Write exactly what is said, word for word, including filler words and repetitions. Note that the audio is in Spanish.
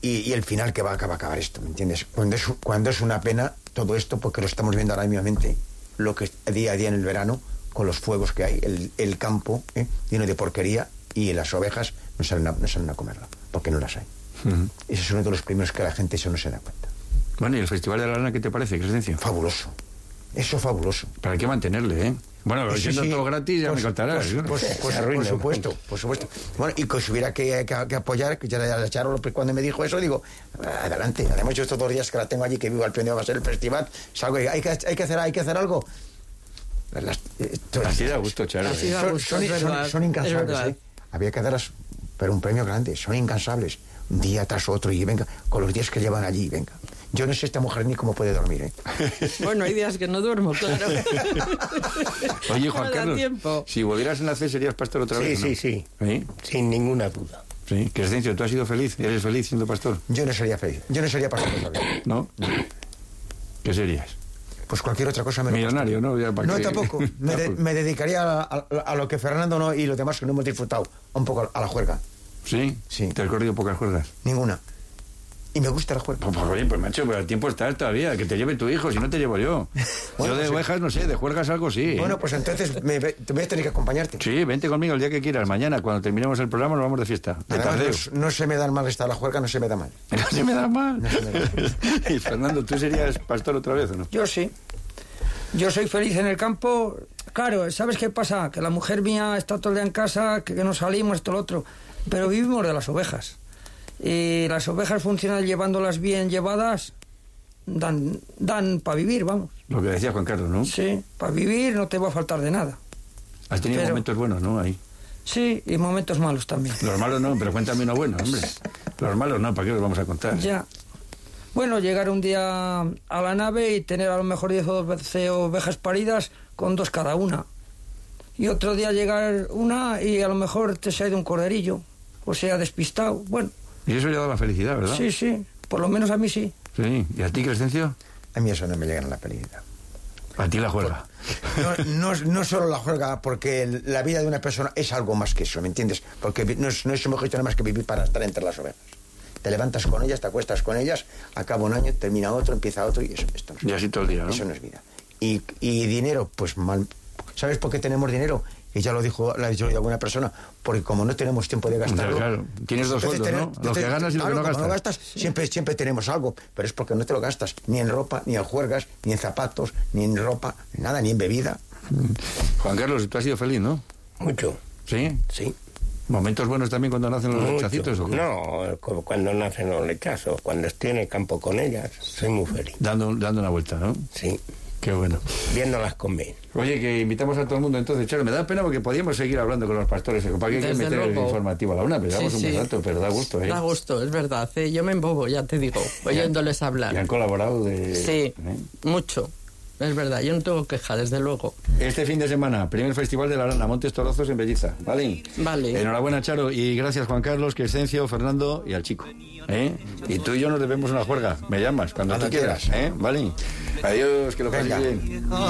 y, y el final que va, que va a acabar esto, ¿me entiendes? Cuando es, cuando es una pena todo esto, porque lo estamos viendo ahora mismamente, lo que día a día en el verano, con los fuegos que hay, el, el campo ¿eh? lleno de porquería, y las ovejas no salen a, no salen a comerla, porque no las hay. Uh-huh. Ese es uno de los primeros que la gente eso no se da cuenta. Bueno, ¿y el Festival de la Lana qué te parece, Crescencio? Fabuloso. Eso fabuloso. Pero hay que mantenerle, ¿eh? Bueno, pues siendo sí, todo gratis, ya pues, me contarás. Pues, pues, pues, pues, por supuesto, por supuesto. Bueno, y que si hubiera que, que, que apoyar, que ya la Charo, cuando me dijo eso, digo, adelante. Además, yo estos dos días que la tengo allí, que vivo al pendiente, va a ser el festival, salgo y hay que, hay que, hacer, hay que hacer algo. Las, esto, así da gusto, Charo. Así da gusto, son, son, son, son incansables, ¿eh? Había que darlas, pero un premio grande, son incansables. Un día tras otro, y venga, con los días que llevan allí, venga. Yo no sé esta mujer ni cómo puede dormir, ¿eh? Bueno, hay días que no duermo, claro. Oye, Juan no Carlos, tiempo. si volvieras a nacer, ¿serías pastor otra sí, vez? Sí, ¿no? sí, sí. Sin ninguna duda. Sí, Crescencio, ¿tú has sido feliz? ¿Eres feliz siendo pastor? Yo no sería feliz. Yo no sería pastor otra vez. ¿No? ¿Qué serías? Pues cualquier otra cosa menos millonario, pastor. ¿no? Ya, ¿para no, qué? tampoco. Me, de, me dedicaría a, a, a lo que Fernando no y los demás que no hemos disfrutado. Un poco a la juerga. ¿Sí? Sí. ¿Te has corrido pocas juergas? Ninguna. Y me gusta la juerga. Pues, pues, oye, pues macho, pero el tiempo está todavía, que te lleve tu hijo, si no te llevo yo. Bueno, yo de pues, ovejas, no sé, de juergas algo sí. Bueno, ¿eh? pues entonces me, te voy a tener que acompañarte. Sí, vente conmigo el día que quieras, mañana, cuando terminemos el programa nos vamos de fiesta. De Además, no, no se me dan mal esta la juerga, no se me da mal. ¿No se me da mal? No se me da mal. Y Fernando, ¿tú serías pastor otra vez o no? Yo sí. Yo soy feliz en el campo. Claro, ¿sabes qué pasa? Que la mujer mía está todo el día en casa, que, que no salimos, esto, lo otro. Pero vivimos de las ovejas. Y las ovejas funcionan llevándolas bien llevadas, dan, dan para vivir, vamos. Lo que decía Juan Carlos, ¿no? Sí, para vivir no te va a faltar de nada. Has tenido pero, momentos buenos, ¿no? Ahí. Sí, y momentos malos también. Los malos no, pero cuéntame uno bueno, hombre. Los malos no, ¿para qué los vamos a contar? Ya. Bueno, llegar un día a la nave y tener a lo mejor diez o doce ovejas paridas con dos cada una. Y otro día llegar una y a lo mejor te se ha ido un corderillo, o sea, despistado. Bueno. Y eso ya da la felicidad, ¿verdad? Sí, sí, por lo menos a mí sí. Sí, ¿y a ti, Crescencio? A mí eso no me llega a la felicidad. ¿A ti la juerga? No, no, no solo la juerga, porque la vida de una persona es algo más que eso, ¿me entiendes? Porque no es, no es un objeto nada más que vivir para estar entre las ovejas. Te levantas con ellas, te acuestas con ellas, acaba un año, termina otro, empieza otro, y eso esto no es vida. Y así todo el día, ¿no? Eso no es vida. Y, y dinero, pues mal. ¿Sabes por qué tenemos dinero? Y ya lo dijo, lo ha dicho alguna persona, porque como no tenemos tiempo de gastarlo... Claro, tienes dos sueldos, ¿no? Lo que ganas y lo que no gastas. No gastas siempre, siempre tenemos algo, pero es porque no te lo gastas, ni en ropa, ni en juergas, ni en zapatos, ni en ropa, nada, ni en bebida. Juan Carlos, tú has sido feliz, ¿no? Mucho. ¿Sí? Sí. ¿Momentos buenos también cuando nacen los lechacitos? ¿O qué? No, cuando nacen los lechazos, cuando estoy en el campo con ellas, soy muy feliz. Dando, dando una vuelta, ¿no? Sí. Qué bueno. Viéndolas comer. Oye, que invitamos a todo el mundo entonces, Charo. Me da pena porque podíamos seguir hablando con los pastores. ¿Para qué hay que meter el informativo a la una? Pero llevamos sí, un sí. rato, pero da gusto, ¿eh? Da gusto, es verdad. ¿eh? Yo me embobo, ya te digo, oyéndoles hablar. Y han colaborado de... Sí, ¿eh? mucho. Es verdad, yo no tengo queja, desde luego. Este fin de semana, primer Festival de la Lana, Montes Torozos en Belliza, ¿vale? Vale. Enhorabuena, Charo, y gracias, Juan Carlos, Crescencio, Fernando y al chico. ¿Eh? Y tú y yo nos debemos una juerga. Me llamas cuando tú quieras, ¿eh? ¿Vale? Adiós, que lo pases bien.